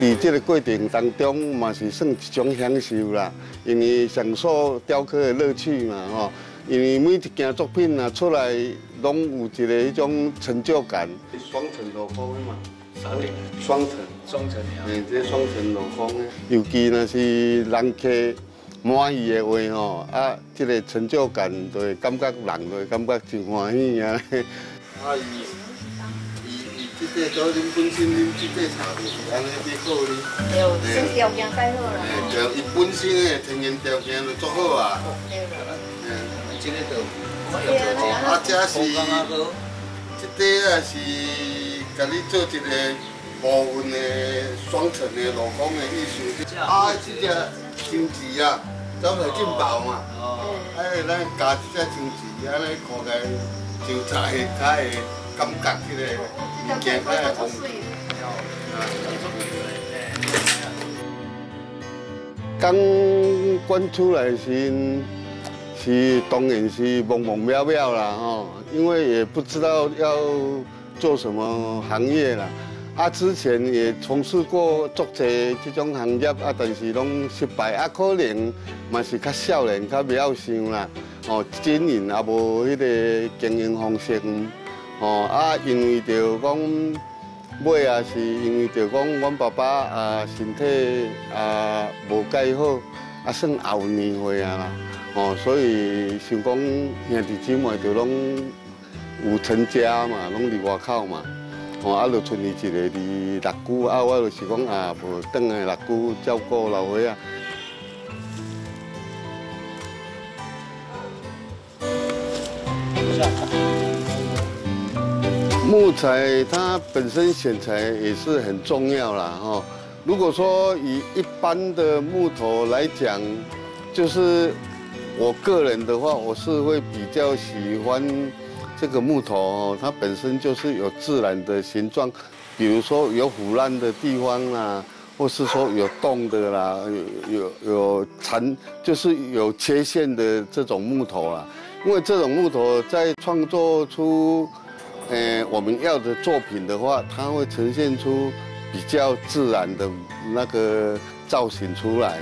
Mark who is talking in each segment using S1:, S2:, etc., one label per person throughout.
S1: 在这个过程当中，嘛是算一种享受啦，因为享受雕刻的乐趣嘛，吼。因为每一件作品啊出来，拢有一个迄种成就感。双层镂空的嘛，双层的，这双层镂空的，尤其若是人客满意的话吼，啊，这个成就感就会感觉人就会感觉真欢喜啊。啊，伊这个做恁本身恁这个茶就是安尼去好哩。
S2: 对，先条件改好啦。
S1: 对，伊本身的天然条件就足好啊。
S2: 对啦。
S3: 这个就，
S1: 啊，这是，这个也是，甲你做一个部分的双层的镂空的艺术。啊，这只金子啊，走来真薄嘛。哎，咱加这只金子，安尼看起来就才较会感觉这个物件较会丰富。刚关出来时。当然是懵懵渺渺啦吼，因为也不知道要做什么行业啦。啊，之前也从事过足侪这种行业啊，但是拢失败啊，可能嘛是较少年、较袂晓想啦。哦，经营也无迄个经营方式，哦啊，因为着讲尾啊，是因为着讲阮爸爸啊身体啊无介好，啊算后年岁啊啦。哦，所以想讲兄弟姊妹就拢有成家嘛，拢伫外口嘛，哦，啊，就剩伊一个伫六姑，啊，我就是讲啊，无转来六姑照顾老伙仔。木材它本身选材也是很重要啦，哈。如果说以一般的木头来讲，就是我个人的话，我是会比较喜欢这个木头哦，它本身就是有自然的形状，比如说有腐烂的地方啦，或是说有洞的啦，有残，就是有缺陷的这种木头啦。因为这种木头在创作出，我们要的作品的话，它会呈现出比较自然的那个造型出来。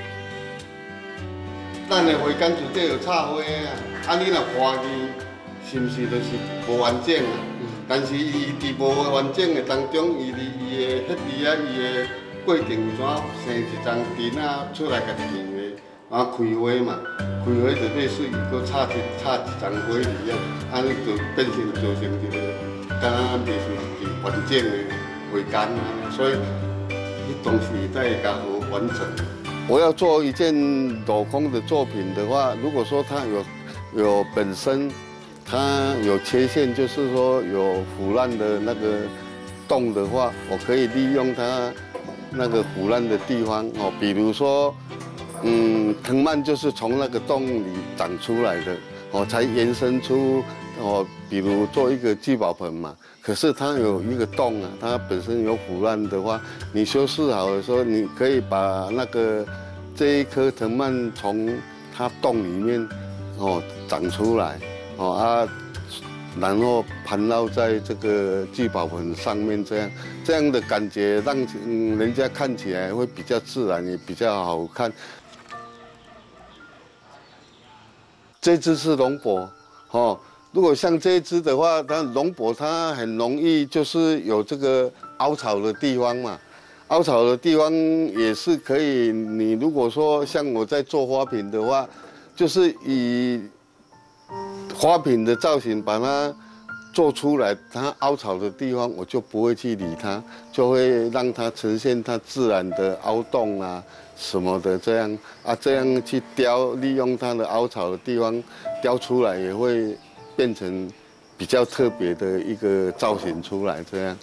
S1: 咱的花杆就底有插花啊，啊你若花枝，是不是就是无完整啊？但是伊伫无完整的当中，伊的迄枝啊，伊的过程有怎生一张根啊出来，家己样的，啊开花嘛，开花就变水，搁插一张花枝啊，安尼就变成造成一个，敢若变成一个完整的花杆啊，所以你东西才会较好完成。我要做一件镂空的作品的话，如果说它有本身它有缺陷，就是说有腐烂的那个洞的话，我可以利用它那个腐烂的地方哦，比如说，藤蔓就是从那个洞里长出来的哦，才延伸出哦，比如做一个聚宝盆嘛。可是它有一个洞啊，它本身有腐烂的话，你修饰好的时候，你可以把那个这一颗藤蔓从它洞里面哦长出来哦啊，然后盘绕在这个聚宝盆上面，这样的感觉让人家看起来会比较自然，也比较好看。这只是龙柏哦。如果像这一只的话，它龙柏它很容易就是有这个凹槽的地方嘛，凹槽的地方也是可以。你如果说像我在做花瓶的话，就是以花瓶的造型把它做出来，它凹槽的地方我就不会去理它，就会让它呈现它自然的凹洞啊什么的这样啊，这样去雕，利用它的凹槽的地方雕出来也会变成比较特别的一个造型出来，这样。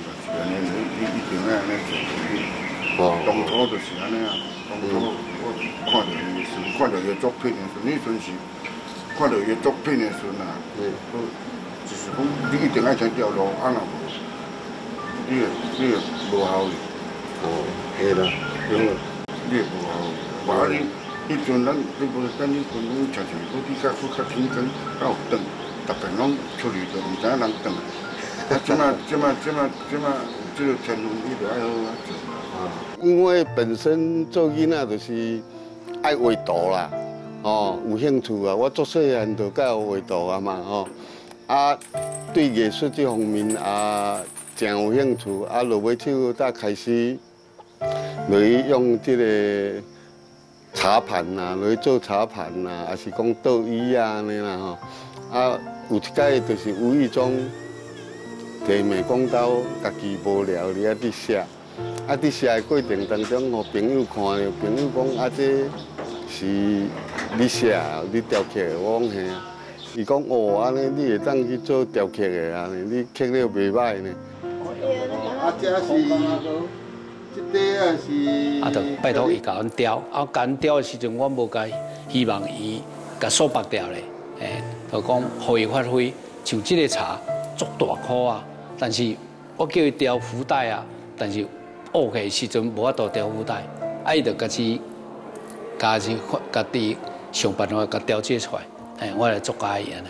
S4: 当初就是安尼啊，当初我看到伊的作品的时，那阵是看到伊的作品的时啊，就是讲你一定爱先调路，啊若无，你也无效哩。
S1: 哦，对啦，
S4: 你也无效哩。话你阵咱你无等你分拢常常搁比较天光，较有灯。逐遍拢出去就唔知影人转来，啊！即马这个天文你就爱好啊做。
S1: 因为本身做囡仔就是爱画图啦，哦，有兴趣啊。我做细汉就较有画图啊嘛，哦，啊，对艺术这方面啊，真有兴趣。啊，落尾手才开始，落去用这个茶盘呐，落去做茶盘呐，还是讲倒椅啊安尼啦吼。啊，有一届就是无意中。提问讲到家己无聊，你啊伫写，啊伫写的过程当中，互朋友看了，朋友讲啊这是你写啊，你雕刻的，我讲嘿啊。伊讲哦，安尼你会当去做雕刻的啊，你刻了袂歹呢。啊，这是，这底啊是。
S5: 啊，就拜托伊甲阮雕，啊，甲阮雕的时阵，我无甲希望伊甲锁绑掉咧，就讲互伊发挥，像这个茶足大颗啊。但是我叫伊雕福袋啊，但是学的时阵无法度雕福袋，啊，伊就家己家己想办法甲雕这出来，我来做家己安尼，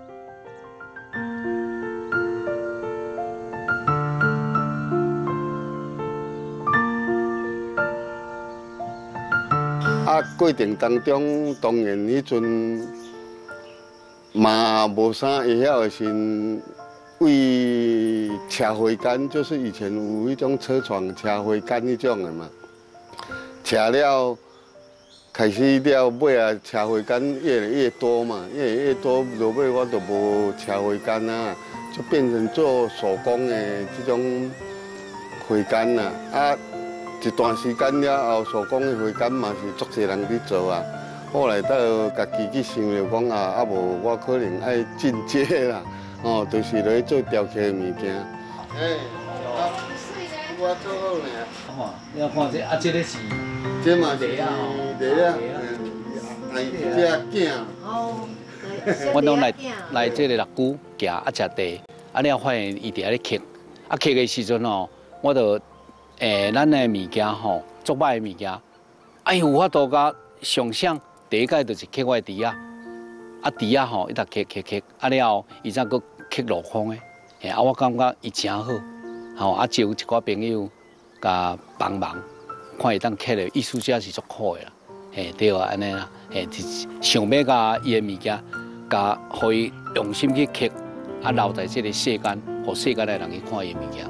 S1: 啊，过程当中当然迄阵嘛无啥会晓的是。为车花杆，就是以前有迄种车床车花杆迄种的嘛，车了开始了尾啊，车花杆越来越多嘛，越来越多，落尾我就无车花杆啊，就变成做手工的这种花杆啦。啊，一段时间了后，手工的花杆嘛是足侪人去做啊。后来到家己去想着讲啊，无我可能爱进阶啦。哦，就是落去做雕刻的物件。我做好呢。
S5: 你看这啊，这个是，
S1: 这嘛是梨啊，哎，这囝。
S5: 我拢来这个六姑行啊，食茶，啊，了发现伊伫遐咧刻，啊，刻的时阵哦，我就咱的物件吼，做歹的物件，哎有法度甲想象，第一届就是刻我的茶啊，茶啊吼，一直刻，啊了后，伊再搁。刻落空的，啊，我感觉伊真好，吼，啊，招一寡朋友甲帮忙，看伊当刻的艺术家是足好的啦，对啊，安尼啦，想要甲伊的物件，甲互伊用心去刻，啊，留在这个世间，互世间的人去看伊的物件。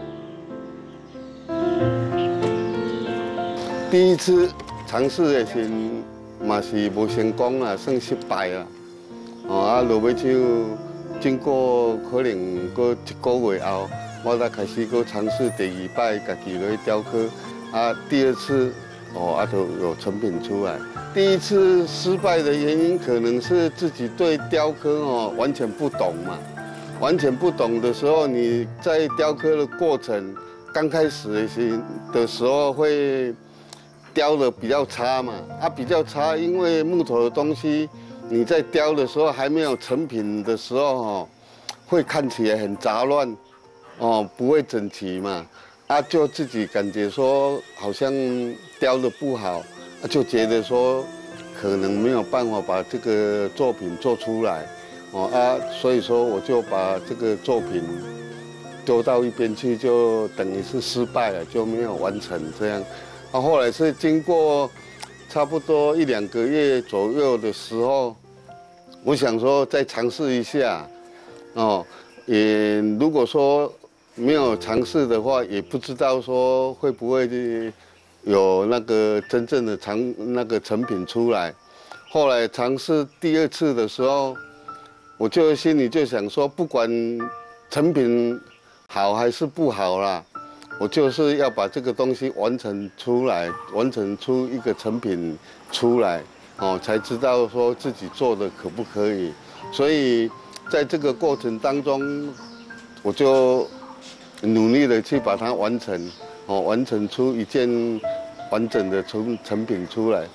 S1: 第一次尝试的时，嘛是无成功啦，算失败啦，哦，啊，落尾就。经过可能过一个月后，我才开始过尝试第二摆家己落去雕刻，啊，第二次哦啊都有成品出来。第一次失败的原因可能是自己对雕刻哦完全不懂嘛，完全不懂的时候，你在雕刻的过程刚开始的时候会雕的比较差嘛，啊比较差，因为木头的东西。你在雕的时候还没有成品的时候哦，会看起来很杂乱，哦，不会整齐嘛，啊，就自己感觉说好像雕的不好，就觉得说可能没有办法把这个作品做出来，哦啊，所以说我就把这个作品丢到一边去，就等于是失败了，就没有完成这样。啊，后来是经过差不多1、2个月左右的时候。我想说再尝试一下，哦，也如果说没有尝试的话，也不知道说会不会有那个真正的成品出来。后来尝试第2次的时候，我就心里就想说，不管成品好还是不好啦，我就是要把这个东西完成出来，完成出一个成品出来。哦，才知道说自己做的可不可以，所以在这个过程当中，我就努力的去把它完成，哦，完成出一件完整的成品出来。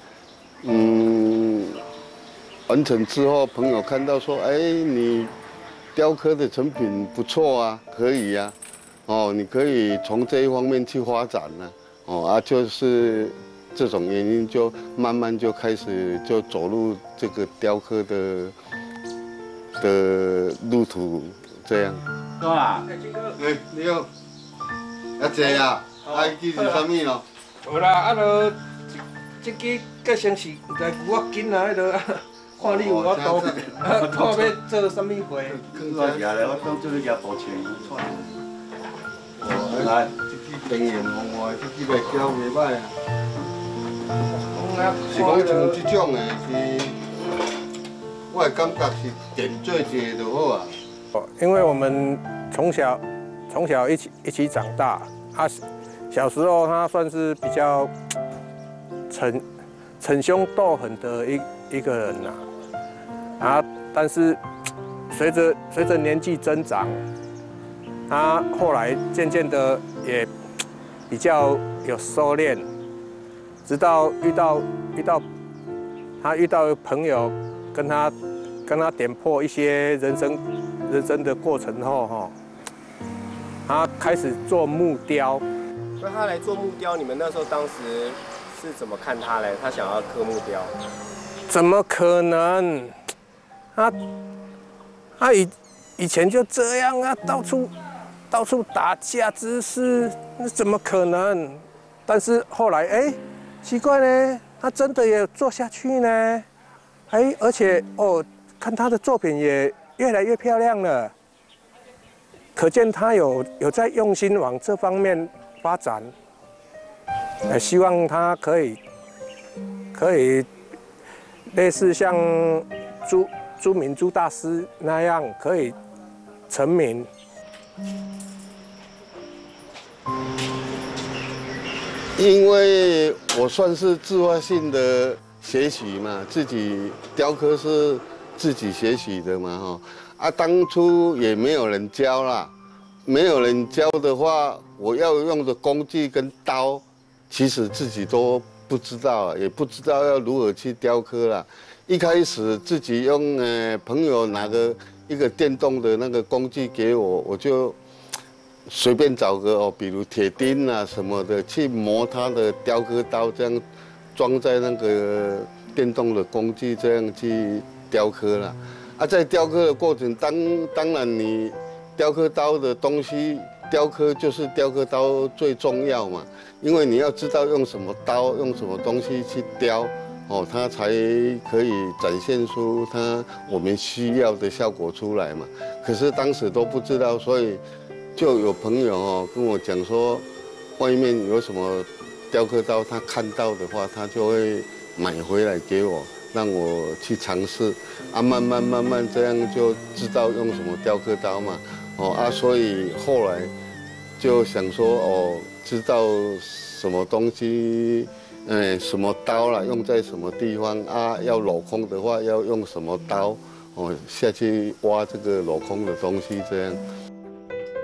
S1: 完成之后，朋友看到说，哎，你雕刻的成品不错啊，可以呀，哦，你可以从这一方面去发展呢，哦啊，就是。这种原因就慢慢就开始就走入这个雕刻的路途，这样。
S5: 对啊。
S1: 哎，你好，阿姐啊，阿记是啥物咯？
S6: 好啦，啊就这支计生是唔知偌紧啊，迄个看你有法度，看要做啥物货。
S1: 我举来，我当做你举大钱串。来，这支经验丰富，这支袂交袂歹啊。是讲像这种的是，我的感觉是点做一个就好啊。
S6: 因为我们从小一起长大，小时候他算是比较逞凶斗狠的一个人呐，但是随着年纪增长，他后来渐渐的也比较有收敛，直到遇到朋友跟他点破一些人生的过程后哈，他开始做木雕。
S7: 所以他来做木雕，你们那时候当时是怎么看他嘞？他想要刻木雕？
S6: 怎么可能？他以前就这样啊，到处打架滋事，那怎么可能？但是后来奇怪呢，他真的也做下去呢，而且看他的作品也越来越漂亮了，可见他有在用心往这方面发展。希望他可以类似像朱明朱大师那样可以成名。
S1: 因为我算是自发性的学习嘛，自己雕刻是自己学习的嘛哈，当初也没有人教啦，没有人教的话，我要用的工具跟刀，其实自己都不知道，也不知道要如何去雕刻啦。一开始自己用朋友拿一个电动的那个工具给我，我就随便找个比如铁钉啊什么的去磨它的雕刻刀，这样装在那个电动的工具，这样去雕刻啦。在雕刻的过程当然你雕刻刀的东西，雕刻就是雕刻刀最重要嘛，因为你要知道用什么刀，用什么东西去雕，它才可以展现出我们需要的效果出来嘛。可是当时都不知道，所以就有朋友跟我讲说，外面有什么雕刻刀，他看到的话，他就会买回来给我，让我去尝试，慢慢这样就知道用什么雕刻刀嘛，所以后来就想说知道什么东西，什么刀啦，用在什么地方要镂空的话要用什么刀，下去挖这个镂空的东西这样。